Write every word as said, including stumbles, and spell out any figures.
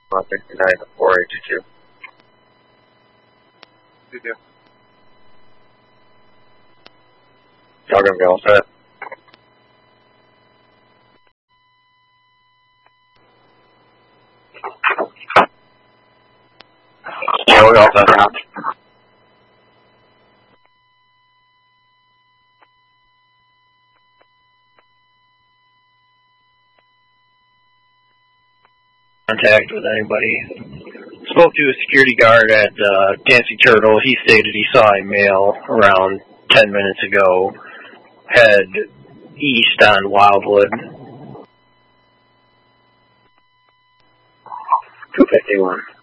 one sixty-nine to four eight two two. two two. Y'all gonna be all set? Yeah, we all set now. Contact with anybody. Spoke to a security guard at uh, Dancy Turtle. He stated he saw a male around ten minutes ago head east on Wildwood. two fifty-one.